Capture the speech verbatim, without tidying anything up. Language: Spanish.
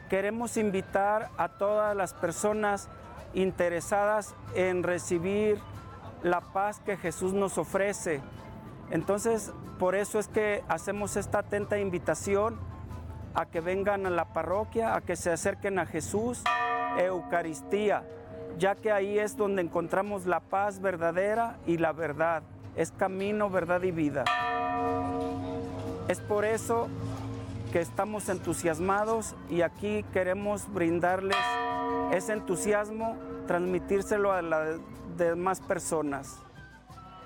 queremos invitar a todas las personas interesadas en recibir la paz que Jesús nos ofrece. Entonces, por eso es que hacemos esta atenta invitación a que vengan a la parroquia, a que se acerquen a Jesús, Eucaristía, ya que ahí es donde encontramos la paz verdadera y la verdad. Es camino, verdad y vida. Es por eso que estamos entusiasmados y aquí queremos brindarles ese entusiasmo, transmitírselo a las demás personas.